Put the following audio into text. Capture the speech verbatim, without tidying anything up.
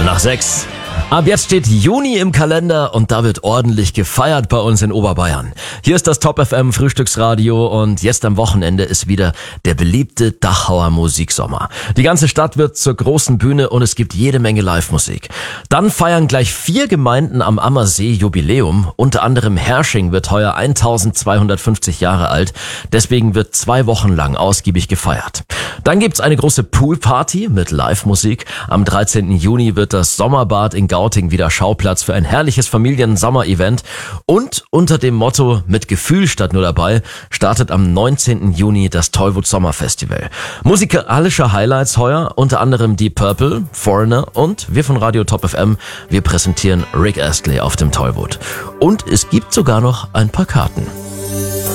Nach sechs. Ab jetzt steht Juni im Kalender und da wird ordentlich gefeiert bei uns in Oberbayern. Hier ist das Top F M Frühstücksradio und jetzt am Wochenende ist wieder der beliebte Dachauer Musiksommer. Die ganze Stadt wird zur großen Bühne und es gibt jede Menge Live-Musik. Dann feiern gleich vier Gemeinden am Ammersee Jubiläum. Unter anderem Hersching wird heuer eintausendzweihundertfünfzig Jahre alt. Deswegen wird zwei Wochen lang ausgiebig gefeiert. Dann gibt's eine große Poolparty mit Live-Musik. Am dreizehnten Juni wird das Sommerbad in Gauting wieder Schauplatz für ein herrliches Familien-Sommer-Event. Und unter dem Motto mit Gefühl statt nur dabei startet am neunzehnten Juni das Tollwood Sommerfestival. Musikalische Highlights heuer, unter anderem Deep Purple, Foreigner und wir von Radio Top F M. Wir präsentieren Rick Astley auf dem Tollwood. Und es gibt sogar noch ein paar Karten.